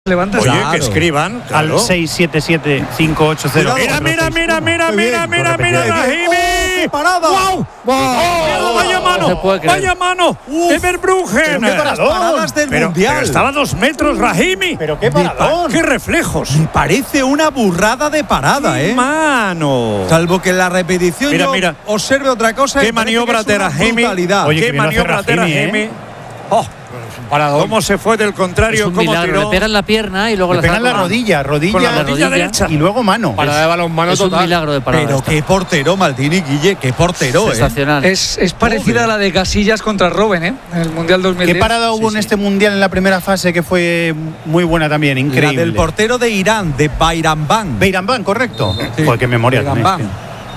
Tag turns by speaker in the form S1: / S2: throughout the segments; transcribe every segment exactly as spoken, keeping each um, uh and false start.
S1: Levantas.
S2: Oye,
S1: claro.
S2: que escriban, claro.
S3: Al seis siete siete, cinco ocho cero.
S2: Mira, mira, mira, mira, mira, mira, mira, Rahimi.
S1: ¡Parada!
S2: ¡Wow!
S1: ¡Wow!
S2: Oh, ¡Vaya mano!
S4: No se puede creer.
S2: ¡Vaya mano! ¡De Verbruggen!
S1: ¡Qué paradas del
S2: Pero,
S1: Mundial!
S2: pero estaba a dos metros, Rahimi.
S3: Pero qué paradón.
S2: ¡Qué reflejos!
S1: Me parece una burrada de parada,
S2: ¡Qué
S1: ¿eh?
S2: mano!
S1: Salvo que en la repetición
S2: Mira,
S1: yo
S2: mira.
S1: observe otra cosa.
S2: ¡Qué
S1: y parece
S2: maniobra
S1: que es
S2: de
S1: una
S2: Rahimi!
S1: brutalidad.
S3: Oye,
S2: ¡Qué
S3: qué bien hace
S2: maniobra de
S3: Rahimi,
S2: Rahimi!
S3: ¿eh?
S2: ¡Oh! ¿Cómo se fue del contrario?
S4: Es un
S2: ¿Cómo
S4: milagro.
S2: tiró?
S4: Le pega en la pierna y luego
S3: Le
S4: la
S3: pega en
S4: saca
S3: la
S4: con-
S3: rodilla, rodilla,
S2: con la
S4: rodilla
S2: rodilla derecha.
S3: y luego mano.
S5: Parada de balonmano
S4: Es un
S5: total.
S4: milagro de parada.
S1: Pero
S4: esta.
S1: qué portero, Maldini, Guille, qué portero, ¿eh?
S4: Sensacional.
S6: Es, es parecida a la de Casillas contra Robben, ¿eh? En el Mundial dos mil diez.
S3: ¿Qué parada hubo
S4: Sí,
S3: en
S4: sí.
S3: este mundial en la primera fase que fue muy buena también? Increíble.
S1: La del portero de Irán, de Bayramban.
S3: Beirambán, correcto.
S1: Sí.
S3: Joder, qué memoria
S1: Bayramban.
S3: tenéis.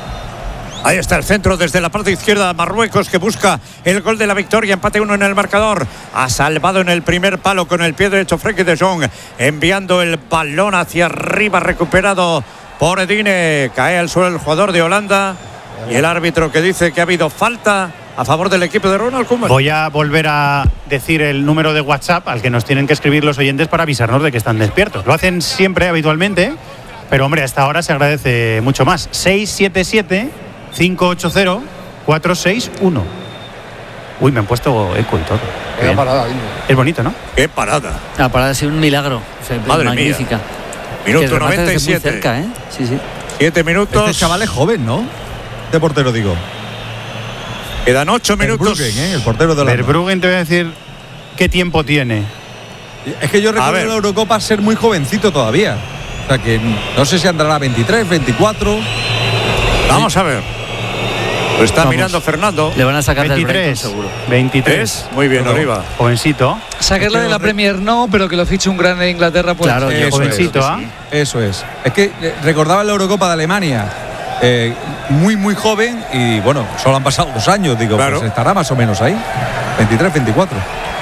S2: Ahí está el centro desde la parte izquierda. Marruecos que busca el gol de la victoria. Empate uno en el marcador. Ha salvado en el primer palo con el pie derecho Frenkie de Jong. Enviando el balón hacia arriba. Recuperado por Edine. Cae al suelo el jugador de Holanda. Y el árbitro que dice que ha habido falta a favor del equipo de Ronald Koeman.
S3: Voy a volver a decir el número de WhatsApp al que nos tienen que escribir los oyentes para avisarnos de que están despiertos. Lo hacen siempre, habitualmente, pero hombre, a esta hora se agradece mucho más. seis siete siete, cinco ocho cero, cuatro seis uno. Uy, me han puesto eco y todo.
S5: Era
S3: Bien.
S5: parada, Guille.
S3: Es bonito, ¿no?
S2: ¡Qué parada!
S4: La parada ha sido un milagro. O sea,
S2: Madre
S4: magnífica.
S2: Minuto
S4: Que remate desde
S2: noventa y siete.
S4: Muy cerca, ¿eh? Sí, sí.
S2: Siete minutos.
S1: Este chaval es joven, ¿no? De portero, digo.
S2: Quedan ocho minutos.
S1: Verbruggen, ¿eh? El portero de Holanda.
S3: Verbruggen, te voy a decir qué tiempo tiene.
S1: Es que yo recuerdo
S2: ver.
S1: en la Eurocopa ser muy jovencito todavía. O sea que no sé si andará a veintitrés, veinticuatro.
S2: Vamos a ver. Lo está
S3: Vamos.
S2: mirando Fernando.
S4: Le van a sacar del Brighton,
S3: veintitrés.
S4: seguro.
S3: veintitrés.
S2: Muy bien, Oliva.
S3: Jovencito.
S6: Sacarla de la Premier no, pero que lo fiche un grande de Inglaterra, pues.
S4: Claro, yo
S1: Eso
S4: creo
S3: jovencito,
S4: que
S3: ¿ah?
S4: sí.
S1: Eso es. Es que eh, recordaba la Eurocopa de Alemania. eh, muy, muy joven. Y bueno, solo han pasado dos años. Digo,
S2: Claro.
S1: pues estará más o menos ahí. veintitrés, veinticuatro.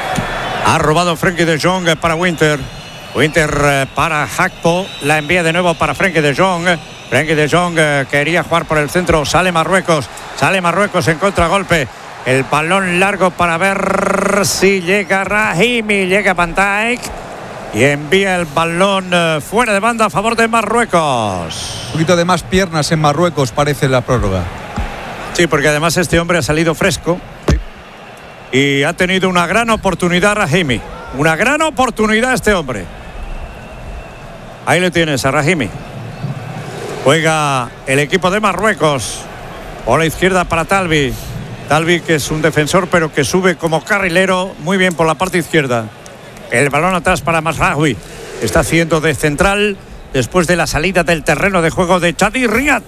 S2: Ha robado Frenkie de Jong para Winter. Winter eh, para Hakpo. La envía de nuevo para Frenkie de Jong. Frenkie de Jong eh, quería jugar por el centro. Sale Marruecos. Sale Marruecos en contragolpe. El balón largo para ver si llega Rahimi. Llega Van Dijk. Y envía el balón eh, fuera de banda a favor de Marruecos.
S1: Un poquito de más piernas en Marruecos parece la prórroga.
S2: Sí, porque además este hombre ha salido fresco. Y ha tenido una gran oportunidad Rahimi. Una gran oportunidad este hombre. Ahí le tienes a Rahimi. Juega el equipo de Marruecos. Por la izquierda para Talbi. Talbi, que es un defensor, pero que sube como carrilero. Muy bien por la parte izquierda. El balón atrás para Mazraoui. Está haciendo de central después de la salida del terreno de juego de Chadi Riyad.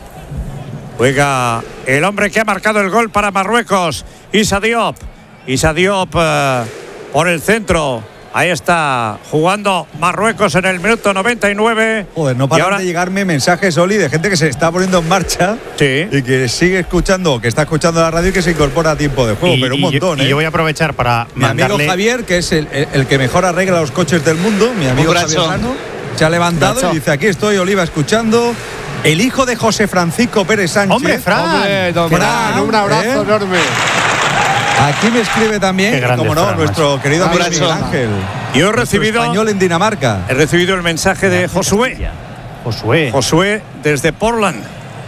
S2: Juega el hombre que ha marcado el gol para Marruecos. Issa Diop. Issa Diop eh, por el centro. Ahí está jugando Marruecos en el minuto noventa y nueve.
S1: Joder, no
S2: Y
S1: paran
S2: ahora-
S1: de llegarme mensajes, Oli, de gente que se está poniendo en marcha
S2: Sí.
S1: y que sigue escuchando, que está escuchando la radio y que se incorpora a tiempo de juego,
S3: Y-
S1: pero un
S3: y yo-
S1: montón,
S3: y
S1: ¿eh?
S3: yo voy a aprovechar para
S1: Mi amigo
S3: mandarle.
S1: Javier, que es el, el- el que mejor arregla los coches del mundo, mi amigo Javier
S5: brazo.
S1: Sano, se ha levantado
S4: Brazo.
S1: y dice, aquí estoy, Oliva, escuchando. El hijo de José Francisco Pérez Sánchez.
S3: ¡Hombre, Fran!
S5: Hombre, don
S1: Fran,
S5: Fran, un abrazo
S1: ¿eh?
S5: enorme.
S1: Aquí me escribe también,
S3: Qué grande
S1: como no,
S3: Fran,
S1: nuestro querido
S5: Un
S1: amigo
S5: abrazo.
S1: Miguel Ángel.
S2: Yo he
S1: nuestro
S2: recibido,
S1: español en Dinamarca.
S2: he recibido el mensaje de Josué.
S3: Josué.
S2: Josué desde Portland.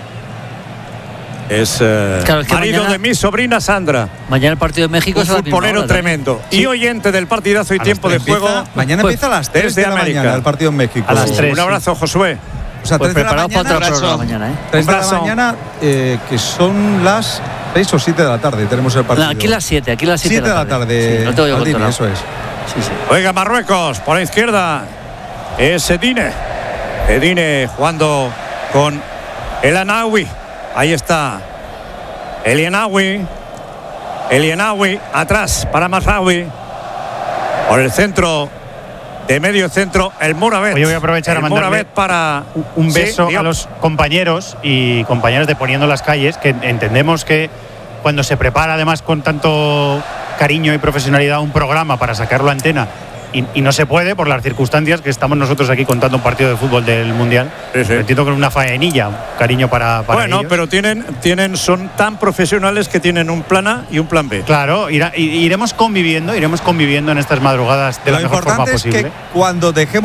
S2: Es, eh,
S4: Claro, es que
S2: marido
S4: mañana-
S2: de mi sobrina Sandra.
S4: Mañana el partido de México
S2: Un
S4: es a la misma
S2: futbolero
S4: hora también.
S2: tremendo.
S4: Sí.
S2: Y oyente del partidazo y
S3: las
S2: tiempo de
S3: tres
S2: juego.
S1: Empieza- mañana
S4: Pues,
S1: empieza a las tres
S2: desde
S1: de la
S2: América.
S1: mañana el partido en México.
S3: A las tres.
S2: Un abrazo, Josué.
S1: O sea,
S4: Pues
S1: tres de la
S4: preparados para
S1: mañana,
S4: otra
S5: abrazo.
S4: prórroga mañana, ¿eh?
S1: tres de la
S2: abrazo.
S1: mañana, eh, que son las seis o siete de la tarde. Tenemos el partido.
S4: No, aquí las siete, aquí las siete
S1: siete de la tarde.
S4: Sí, no tengo yo
S1: Maldini,
S4: controlado.
S1: eso es.
S4: Sí, sí.
S2: Juega Marruecos por la izquierda. Es Edine. Edine jugando con El Anawi. Ahí está. El Anawi. El Anawi atrás para Mazraoui. Por el centro. De medio centro, el Moravet.
S3: Oye, voy a aprovechar a
S2: el
S3: mandarle
S2: Moravet para
S3: Un
S2: Sí,
S3: beso
S2: Diop.
S3: a los compañeros y compañeras de Poniendo las Calles, que entendemos que cuando se prepara además con tanto cariño y profesionalidad un programa para sacarlo a antena y, y no se puede por las circunstancias que estamos nosotros aquí contando un partido de fútbol del Mundial.
S2: Sí, sí.
S3: Pero entiendo que es una faenilla, un cariño para, para
S2: bueno,
S3: ellos.
S2: pero tienen, tienen, son tan profesionales que tienen un plan A y un plan B.
S3: Claro, irá, iremos conviviendo, iremos conviviendo en estas madrugadas de
S1: Lo
S3: la mejor forma
S1: importante es
S3: posible.
S1: que cuando dejemos